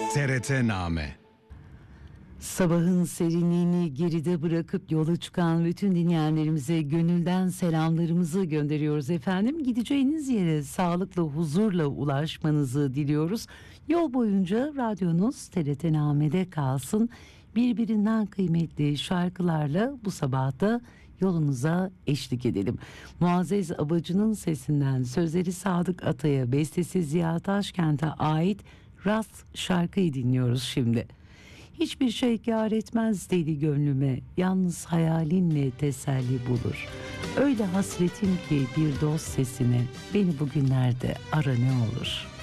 TRT-Name. Sabahın serinliğini geride bırakıp yola çıkan bütün dinleyenlerimize gönülden selamlarımızı gönderiyoruz efendim. Gideceğiniz yere sağlıkla, huzurla ulaşmanızı diliyoruz. Yol boyunca radyonuz TRT-Name'de kalsın. Birbirinden kıymetli şarkılarla bu sabahta yolunuza eşlik edelim. Muazzez Abacı'nın sesinden sözleri Sadık Atay'a, bestesi Ziya Taşkent'e ait Rast şarkıyı dinliyoruz şimdi. Hiçbir şey kâr etmez deli gönlüme, yalnız hayalinle teselli bulur. Öyle hasretim ki bir dost sesine, beni bugünlerde ara ne olur.